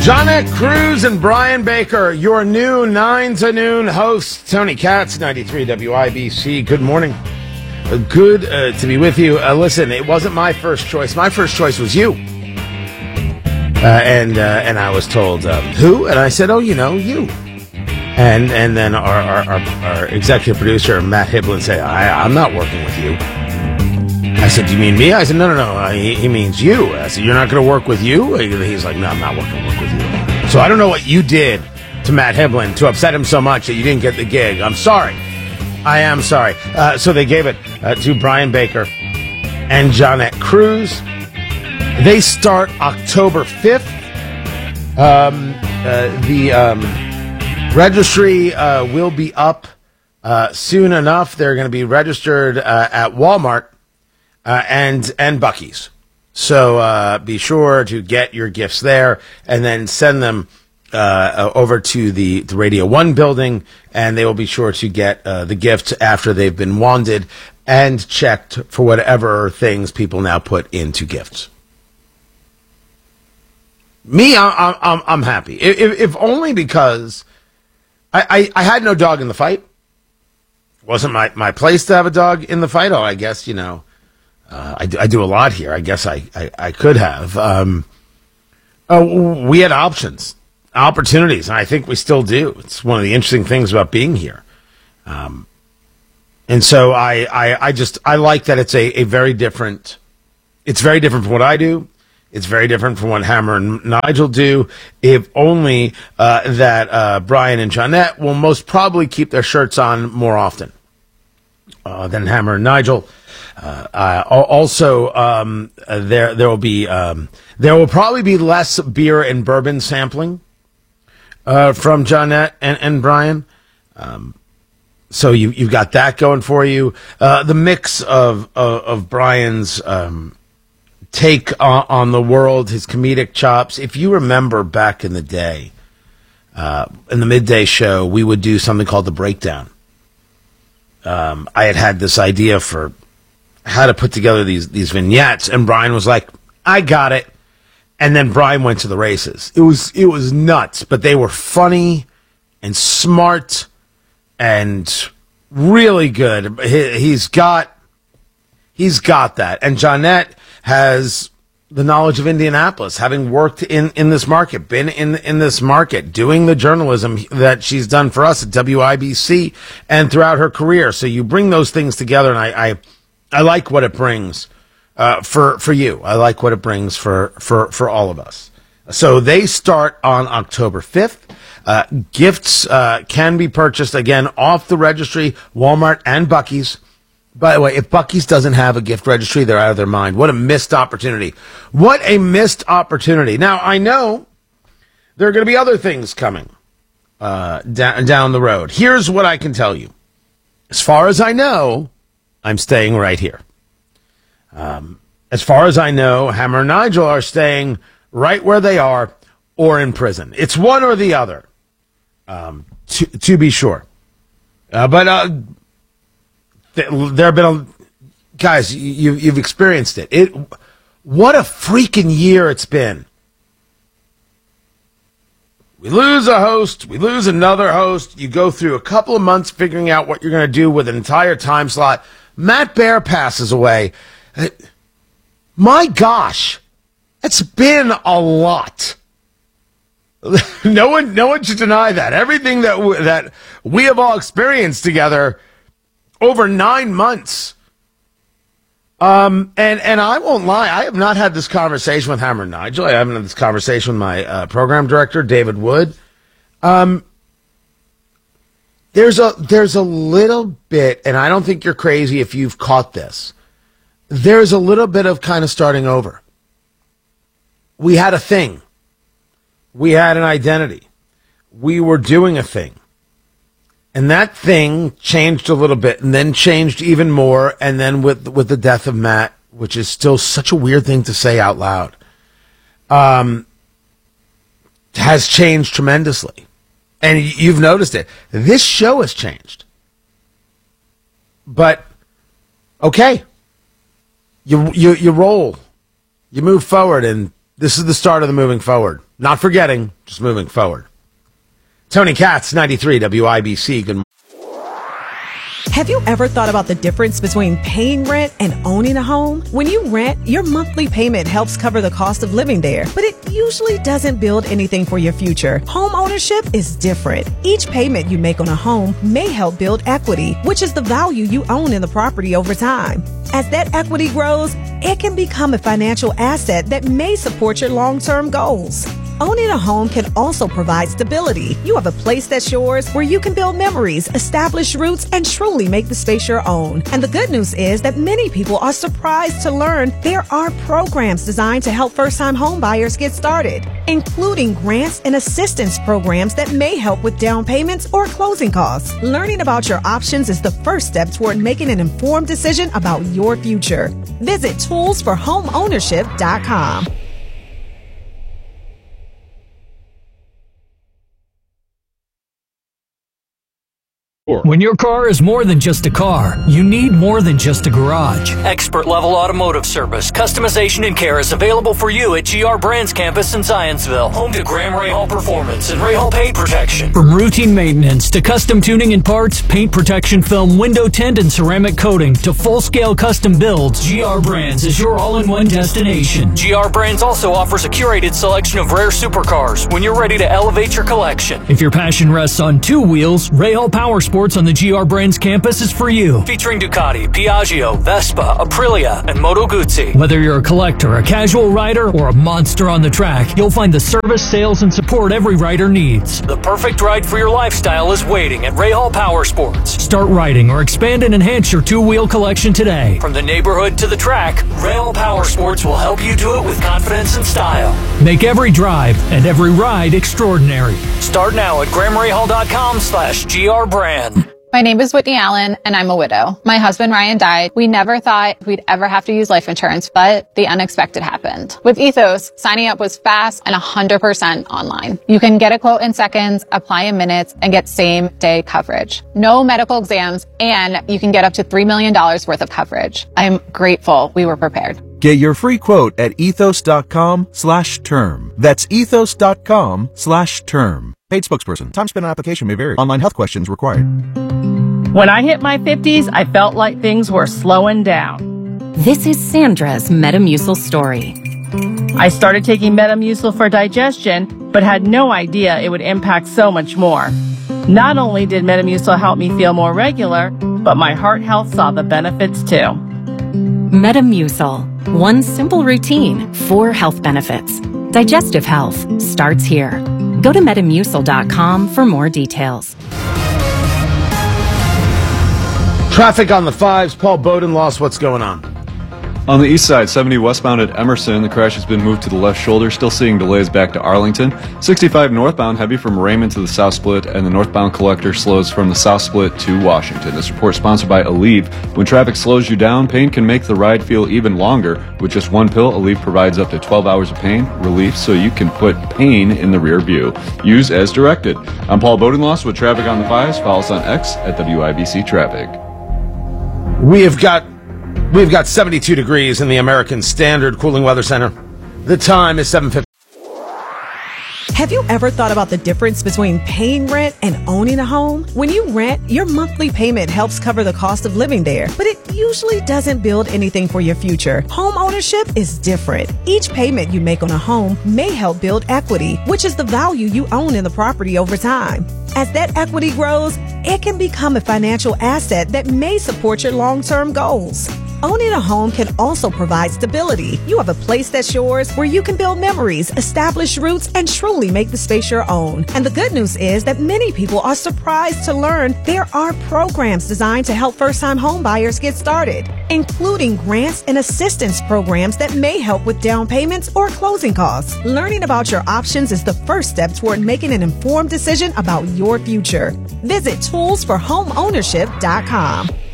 Jonette Cruz and Brian Baker, your new 9 to noon host. Tony Katz, 93 WIBC. Good morning. Good to be with you. Listen, it wasn't my first choice. My first choice was you. And I was told, who? And I said, oh, you And then our executive producer, Matt Hiblin, said, I'm not working with you. I said, do you mean me? I said, no. He means you. I said, you're not going to work with you? He's like, no, I'm not working with you. So I don't know what you did to Matt Hiblin to upset him so much that you didn't get the gig. I'm sorry. I am sorry. So they gave it to Brian Baker and Jonette Cruz. They start October 5th. The registry will be up soon enough. They're going to be registered at Walmart and Buc-ee's. So be sure to get your gifts there and then send them over to the Radio 1 building, and they will be sure to get the gifts after they've been wanded and checked for whatever things people now put into gifts. Me, I'm happy. If only because I had no dog in the fight. It wasn't my place to have a dog in the fight. Oh, I guess, I do a lot here. I guess I could have. We had opportunities, and I think we still do. It's one of the interesting things about being here. And so I like that it's a very different. It's very different from what I do. It's very different from what Hammer and Nigel do. If only that Brian and Jonette will most probably keep their shirts on more often than Hammer and Nigel. Also, there will probably be less beer and bourbon sampling from Jonette and Brian. So you've got that going for you. The mix of Brian's take on the world, his comedic chops. If you remember back in the day, in the midday show, we would do something called the breakdown. I had this idea for how to put together these vignettes, and Brian was like, I got it. And then Brian went to the races. It was nuts, but they were funny and smart and really good. He's got that. And Jonette has the knowledge of Indianapolis, having worked in this market, been in this market, doing the journalism that she's done for us at WIBC and throughout her career. So you bring those things together, and I like what it brings for you. I like what it brings for all of us. So they start on October 5th. Gifts can be purchased, again, off the registry, Walmart and Buc-ee's. By the way, if Buc-ee's doesn't have a gift registry, they're out of their mind. What a missed opportunity. What a missed opportunity. Now, I know there are going to be other things coming down the road. Here's what I can tell you. As far as I know, I'm staying right here. As far as I know, Hammer and Nigel are staying right where they are or in prison. It's one or the other, to be sure. But there have been guys, you've experienced it. What a freaking year it's been. We lose a host, we lose another host. You go through a couple of months figuring out what you're going to do with an entire time slot. Matt Baer passes away. My gosh, it's been a lot. No one should deny that. Everything that we have all experienced together over 9 months. And I won't lie, I have not had this conversation with Hammer and Nigel. I haven't had this conversation with my program director, David Wood. There's a little bit, and I don't think you're crazy if you've caught this. There's a little bit of kind of starting over. We had a thing. We had an identity. We were doing a thing. And that thing changed a little bit and then changed even more. And then with the death of Matt, which is still such a weird thing to say out loud, has changed tremendously. And you've noticed it. This show has changed. But, okay. You roll. You move forward, and this is the start of the moving forward. Not forgetting, just moving forward. Tony Katz, 93 WIBC. Good morning. Have you ever thought about the difference between paying rent and owning a home? When you rent, your monthly payment helps cover the cost of living there, but it usually doesn't build anything for your future. Home ownership is different. Each payment you make on a home may help build equity, which is the value you own in the property over time. As that equity grows, it can become a financial asset that may support your long-term goals. Owning a home can also provide stability. You have a place that's yours where you can build memories, establish roots, and truly make the space your own. And the good news is that many people are surprised to learn there are programs designed to help first-time home buyers get started, including grants and assistance programs that may help with down payments or closing costs. Learning about your options is the first step toward making an informed decision about your future. Visit toolsforhomeownership.com. When your car is more than just a car, you need more than just a garage. Expert-level automotive service, customization, and care is available for you at GR Brands campus in Zionsville, home to Graham Rahal Performance and Rahal Paint Protection. From routine maintenance to custom tuning and parts, paint protection film, window tint, and ceramic coating to full-scale custom builds, GR Brands is your all-in-one destination. GR Brands also offers a curated selection of rare supercars when you're ready to elevate your collection. If your passion rests on two wheels, Rahal Power Sports on the GR Brands campus is for you. Featuring Ducati, Piaggio, Vespa, Aprilia, and Moto Guzzi. Whether you're a collector, a casual rider, or a monster on the track, you'll find the service, sales, and support every rider needs. The perfect ride for your lifestyle is waiting at Rahal Power Sports. Start riding or expand and enhance your two-wheel collection today. From the neighborhood to the track, Rahal Power Sports will help you do it with confidence and style. Make every drive and every ride extraordinary. Start now at GrahamRahal.com/GRBrand. My name is Whitney Allen, and I'm a widow. My husband, Ryan, died. We never thought we'd ever have to use life insurance, but the unexpected happened. With Ethos, signing up was fast and 100% online. You can get a quote in seconds, apply in minutes, and get same-day coverage. No medical exams, and you can get up to $3 million worth of coverage. I'm grateful we were prepared. Get your free quote at ethos.com/term. That's ethos.com/term. Paid spokesperson. Time spent on application may vary. Online health questions required. When I hit my 50s, I felt like things were slowing down. This is Sandra's Metamucil story. I started taking Metamucil for digestion, but had no idea it would impact so much more. Not only did Metamucil help me feel more regular, but my heart health saw the benefits too. Metamucil. One simple routine, 4 health benefits. Digestive health starts here. Go to Metamucil.com for more details. Traffic on the 5s. Paul Bodenloss, what's going on? On the east side, 70 westbound at Emerson, the crash has been moved to the left shoulder. Still seeing delays back to Arlington. 65 northbound, heavy from Raymond to the south split, and the northbound collector slows from the south split to Washington. This report sponsored by Aleve. When traffic slows you down, pain can make the ride feel even longer. With just one pill, Aleve provides up to 12 hours of pain relief so you can put pain in the rear view. Use as directed. I'm Paul Bodenloss with Traffic on the 5s. Follow us on X at WIBC Traffic. We've got 72 degrees in the American Standard Cooling Weather Center. The time is 7:50. Have you ever thought about the difference between paying rent and owning a home? When you rent, your monthly payment helps cover the cost of living there, but it usually doesn't build anything for your future. Home ownership is different. Each payment you make on a home may help build equity, which is the value you own in the property over time. As that equity grows, it can become a financial asset that may support your long-term goals. Owning a home can also provide stability. You have a place that's yours where you can build memories, establish roots, and truly make the space your own. And the good news is that many people are surprised to learn there are programs designed to help first-time home buyers get started, including grants and assistance programs that may help with down payments or closing costs. Learning about your options is the first step toward making an informed decision about your future. Visit toolsforhomeownership.com.